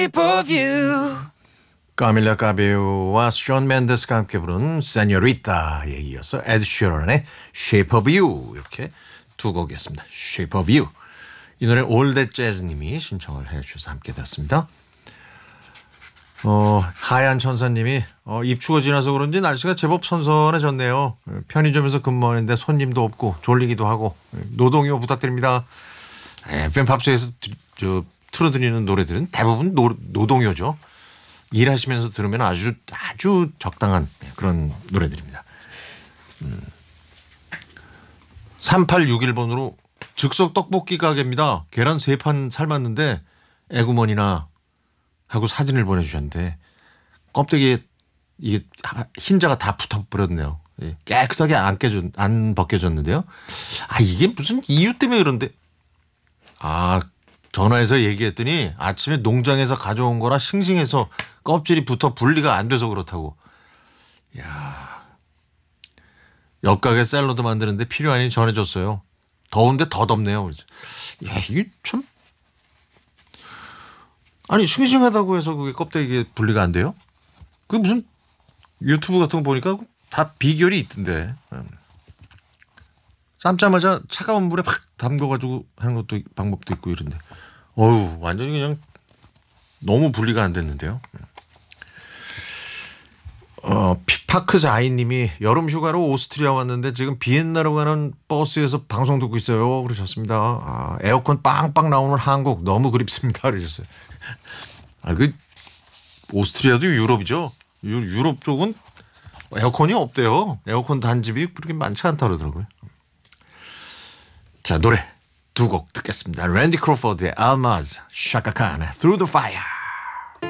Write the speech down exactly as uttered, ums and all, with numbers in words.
of you. 까밀라 카베오와 션 맨데스가 함께 부른 세뇨리타에 이어서 에드 시런의 Shape of You 이렇게 두 곡이었습니다. Shape of You. 이 노래 올댓 재즈님이 신청을 해주셔서 함께 들었습니다. 어, 하얀 천사님이 어, 입추가 지나서 그런지 날씨가 제법 선선해졌네요. 편의점에서 근무하는데 손님도 없고 졸리기도 하고 노동요 부탁드립니다. 에프엠 팝스에서 저, 틀어드리는 노래들은 대부분 노, 노동요죠. 일하시면서 들으면 아주 아주 적당한 그런 노래들입니다. 음. 삼팔육일 번으로 즉석 떡볶이 가게입니다. 계란 세 판 삶았는데 에구머니나 하고 사진을 보내주셨는데 껍데기에 이게 흰자가 다 붙어버렸네요. 깨끗하게 안 깨져 안 벗겨졌는데요. 아 이게 무슨 이유 때문에 그런데 아 전화해서 얘기했더니 아침에 농장에서 가져온 거라 싱싱해서 껍질이 붙어 분리가 안 돼서 그렇다고. 야 옆가게 샐러드 만드는데 필요하니 전해줬어요. 더운데 더 덥네요. 야 이게 참 아니 싱싱하다고 해서 그게 껍데기에 분리가 안 돼요? 그 무슨 유튜브 같은 거 보니까 다 비결이 있던데. 삶자마자 차가운 물에 팍 담궈가지고 하는 것도 방법도 있고 이런데. 어우 완전히 그냥 너무 분리가 안 됐는데요. 어, 피파크자이님이 여름 휴가로 오스트리아 왔는데 지금 비엔나로 가는 버스에서 방송 듣고 있어요. 그러셨습니다. 아, 에어컨 빵빵 나오는 한국 너무 그립습니다. 그러셨어요. 아, 그 오스트리아도 유럽이죠. 유, 유럽 쪽은 에어컨이 없대요. 에어컨 단집이 그렇게 많지 않다 그러더라고요. 자 노래 두 곡 듣겠습니다. 랜디 크로포드의 알마즈, 샤카 칸의 Through the Fire.